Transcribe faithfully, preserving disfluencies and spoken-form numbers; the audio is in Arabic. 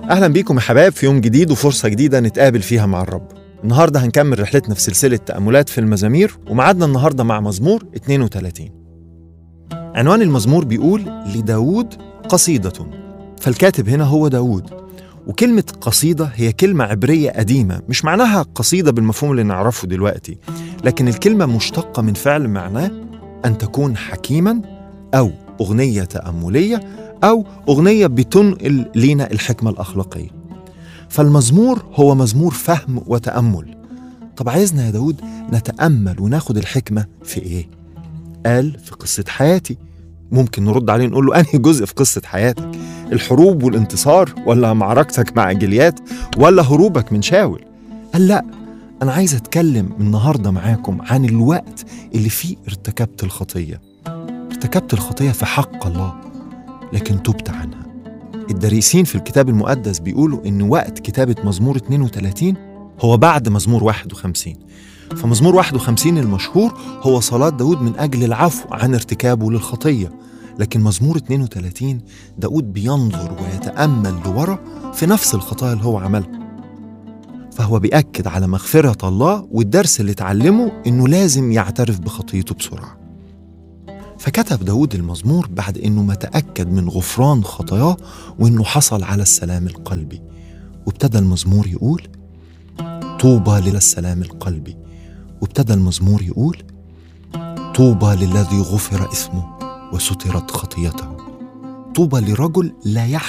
أهلا بيكم يا حباب في يوم جديد وفرصة جديدة نتقابل فيها مع الرب. النهاردة هنكمل رحلتنا في سلسلة تأملات في المزامير، ومعادنا النهاردة مع مزمور اثنين وثلاثين. عنوان المزمور بيقول لداود قصيدة، فالكاتب هنا هو داود. وكلمة قصيدة هي كلمة عبرية قديمة، مش معناها قصيدة بالمفهوم اللي نعرفه دلوقتي، لكن الكلمة مشتقة من فعل معناه أن تكون حكيما أو أغنية تأملية أو أغنية بتنقل لنا الحكمة الأخلاقية. فالمزمور هو مزمور فهم وتأمل. طب عايزنا يا داود نتأمل وناخد الحكمة في إيه؟ قال في قصة حياتي. ممكن نرد عليه نقول له أنهي جزء في قصة حياتك؟ الحروب والانتصار، ولا معركتك مع جليات، ولا هروبك من شاول؟ قال لا، أنا عايز أتكلم النهاردة معاكم عن الوقت اللي فيه ارتكبت الخطية. ارتكبت الخطية في حق الله لكن تبت عنها. الدارسين في الكتاب المقدس بيقولوا إن وقت كتابة مزمور اثنين وثلاثين هو بعد مزمور واحد وخمسين. فمزمور واحد وخمسين المشهور هو صلاة داود من أجل العفو عن ارتكابه للخطية، لكن مزمور اثنين وثلاثين داود بينظر ويتأمل لورا في نفس الخطايا اللي هو عملها، فهو بيأكد على مغفرة الله والدرس اللي اتعلمه إنه لازم يعترف بخطيته بسرعة. فكتب داود المزمور بعد إنه ما تأكد من غفران خطاياه وإنه حصل على السلام القلبي، وابتدى المزمور يقول طوبى للسلام القلبي. وابتدى المزمور يقول طوبى للذي غفر إثمه وسترت خطيته. طوبى لرجل لا يحزن